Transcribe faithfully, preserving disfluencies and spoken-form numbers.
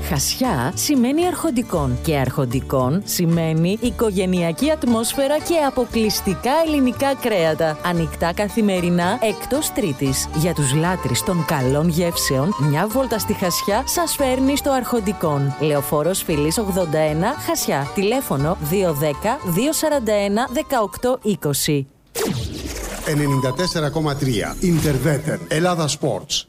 Χασιά σημαίνει αρχοντικών και αρχοντικών σημαίνει οικογενειακή ατμόσφαιρα και αποκλειστικά ελληνικά κρέατα. Ανοιχτά καθημερινά εκτός Τρίτης. Για τους λάτρεις των καλών γεύσεων, μια βόλτα στη Χασιά σας φέρνει στο Αρχοντικόν. Λεωφόρος Φιλής ογδόντα ένα, Χασιά. Τηλέφωνο δύο ένα μηδέν δύο σαράντα ένα δεκαοκτώ είκοσι. ενενήντα τέσσερα κόμμα τρία Interveter Ελλάδα Sports.